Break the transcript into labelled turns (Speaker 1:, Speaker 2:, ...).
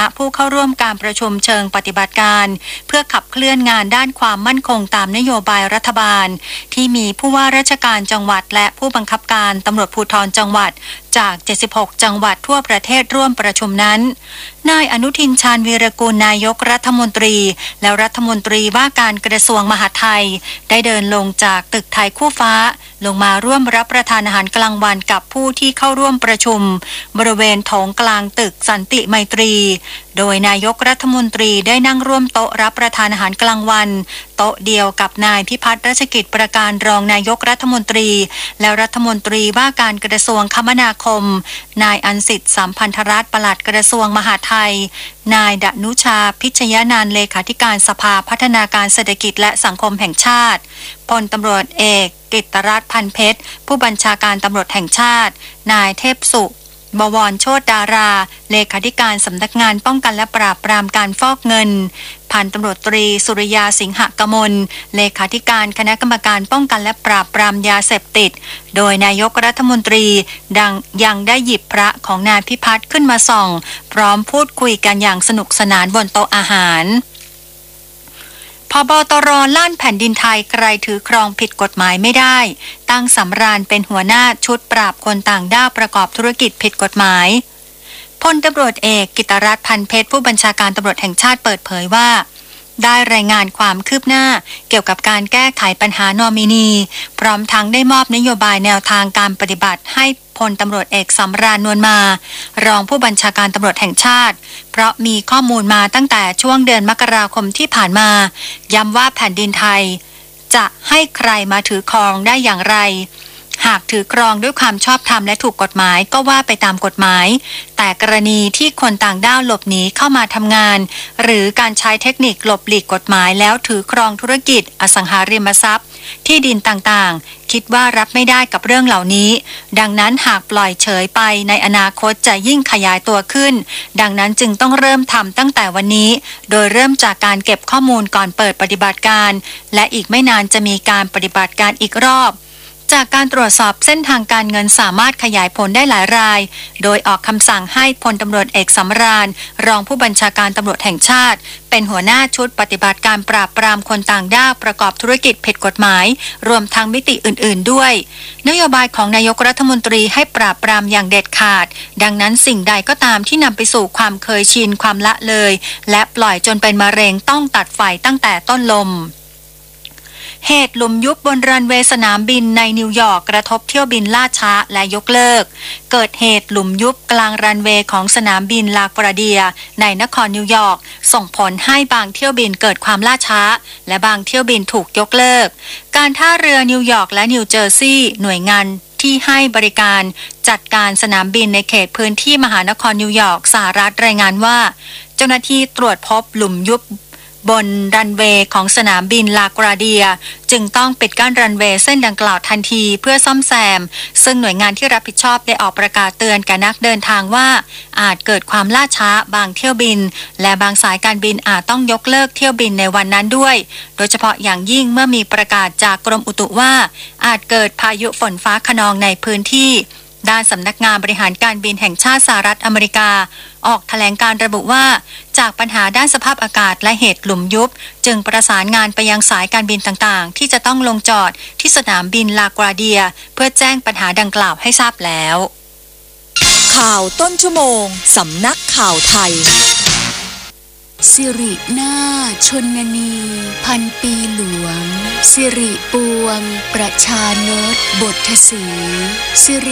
Speaker 1: ผู้เข้าร่วมการประชุมเชิงปฏิบัติการเพื่อขับเคลื่อนงานด้านความมั่นคงตามนโยบายรัฐบาลที่มีผู้ว่าราชการจังหวัดและผู้บังคับการตำรวจภูธรจังหวัดจาก76จังหวัดทั่วประเทศร่วมประชุมนั้นนายอนุทินชาญวีรกูลนายกรัฐมนตรีและรัฐมนตรีว่าการกระทรวงมหาดไทยได้เดินลงจากตึกไทยคู่ฟ้าลงมาร่วมรับประทานอาหารกลางวันกับผู้ที่เข้าร่วมประชุมบริเวณโถงกลางตึกสันติไมตรีโดยนายกรัฐมนตรีได้นั่งร่วมโต๊ะรับประทานอาหารกลางวันโต๊ะเดียวกับนายพิพัฒน์รัชกิจประการรองนายกรัฐมนตรีและรัฐมนตรีว่าการกระทรวงคมนาคมนายอันสิทธิ์สัมพันธรัตน์ปลัดกระทรวงมหาดไทยนายดนุชาพิชยนันท์เลขาธิการสภาพัฒนาการเศรษฐกิจและสังคมแห่งชาติพลตำรวจเอกกิตติรัตน์พันเพชรผู้บัญชาการตำรวจแห่งชาตินายเทพสุบวรโชติดาราเลขาธิการสำนักงานป้องกันและปราบปรามการฟอกเงินพันตำรวจตรีสุริยาสิงหกมลเลขาธิการคณะกรรมการป้องกันและปราบปรามยาเสพติดโดยนายกรัฐมนตรียังได้หยิบพระของนายพิพัฒน์ขึ้นมาส่องพร้อมพูดคุยกันอย่างสนุกสนานบนโต๊ะอาหารผบ.ตร.ลั่นแผ่นดินไทยใครถือครองผิดกฎหมายไม่ได้ตั้งสำราญเป็นหัวหน้าชุดปราบคนต่างด้าวประกอบธุรกิจผิดกฎหมายพลตำรวจเอกกิตติรัตน์พันเพชรผู้บัญชาการตำรวจแห่งชาติเปิดเผยว่าได้รายงานความคืบหน้าเกี่ยวกับการแก้ไขปัญหานอมินีพร้อมทั้งได้มอบนโยบายแนวทางการปฏิบัติให้พลตำรวจเอกสำราญนวลมารองผู้บัญชาการตำรวจแห่งชาติเพราะมีข้อมูลมาตั้งแต่ช่วงเดือนมกราคมที่ผ่านมาย้ำว่าแผ่นดินไทยจะให้ใครมาถือครองได้อย่างไรหากถือครองด้วยความชอบธรรมและถูกกฎหมายก็ว่าไปตามกฎหมายแต่กรณีที่คนต่างด้าวหลบหนีเข้ามาทำงานหรือการใช้เทคนิคหลบหลีกกฎหมายแล้วถือครองธุรกิจอสังหาริมทรัพย์ที่ดินต่างๆคิดว่ารับไม่ได้กับเรื่องเหล่านี้ดังนั้นหากปล่อยเฉยไปในอนาคตจะยิ่งขยายตัวขึ้นดังนั้นจึงต้องเริ่มทำตั้งแต่วันนี้โดยเริ่มจากการเก็บข้อมูลก่อนเปิดปฏิบัติการและอีกไม่นานจะมีการปฏิบัติการอีกรอบจากการตรวจสอบเส้นทางการเงินสามารถขยายผลได้หลายรายโดยออกคำสั่งให้พลตำรวจเอกสำราญรองผู้บัญชาการตำรวจแห่งชาติเป็นหัวหน้าชุดปฏิบัติการปราบปรามคนต่างด้าวประกอบธุรกิจผิดกฎหมายรวมทั้งมิติอื่นๆด้วยนโยบายของนายกรัฐมนตรีให้ปราบปรามอย่างเด็ดขาดดังนั้นสิ่งใดก็ตามที่นำไปสู่ความเคยชินความละเลยและปล่อยจนเป็นมะเร็งต้องตัดไฟตั้งแต่ต้นลมเหตุหลุมยุบบนรันเวย์สนามบินในนิวยอร์กกระทบเที่ยวบินล่าช้าและยกเลิกเกิดเหตุหลุมยุบกลางรันเวย์ของสนามบินลากวาเดียในนครนิวยอร์กส่งผลให้บางเที่ยวบินเกิดความล่าช้าและบางเที่ยวบินถูกยกเลิกการท่าเรือนิวยอร์กและนิวเจอร์ซีย์หน่วยงานที่ให้บริการจัดการสนามบินในเขตพื้นที่มหานครนิวยอร์กสหรัฐรายงานว่าเจ้าหน้าที่ตรวจพบหลุมยุบบนรันเวย์ของสนามบินลากราเดียจึงต้องปิดกั้นรันเวย์เส้นดังกล่าวทันทีเพื่อซ่อมแซมซึ่งหน่วยงานที่รับผิดชอบได้ออกประกาศเตือนแก่นักเดินทางว่าอาจเกิดความล่าช้าบางเที่ยวบินและบางสายการบินอาจต้องยกเลิกเที่ยวบินในวันนั้นด้วยโดยเฉพาะอย่างยิ่งเมื่อมีประกาศจากกรมอุตุว่าอาจเกิดพายุฝนฟ้าคะนองในพื้นที่ด้านสำนักงานบริหารการบินแห่งชาติสหรัฐอเมริกาออกแถลงการระบุว่าจากปัญหาด้านสภาพอากาศและเหตุหลุมยุบจึงประสานงานไปยังสายการบินต่างๆที่จะต้องลงจอดที่สนามบินลากราเดียเพื่อแจ้งปัญหาดังกล่าวให้ทราบแล้ว
Speaker 2: ข่าวต้นชั่วโมงสำนักข่าวไทย
Speaker 3: สิรินาถชนนีพันปีหลวงสิริปวงประชานตบทศรีสิริ